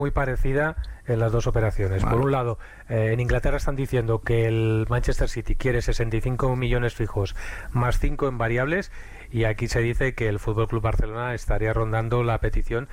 muy parecida en las dos operaciones. Vale. Por un lado, en Inglaterra están diciendo que el Manchester City quiere 65 millones fijos más 5 en variables, y aquí se dice que el Fútbol Club Barcelona estaría rondando la petición